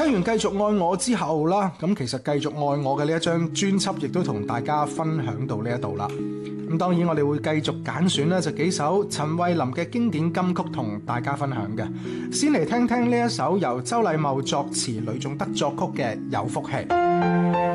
聽完繼續愛我之後啦，咁其實繼續愛我嘅呢一張專輯亦都同大家分享到呢一度啦。咁當然我哋會繼續揀選呢就幾首陳慧琳嘅經典金曲同大家分享嘅。先嚟聽聽呢一首由周禮茂作詞、呂頌德作曲嘅《有福氣》。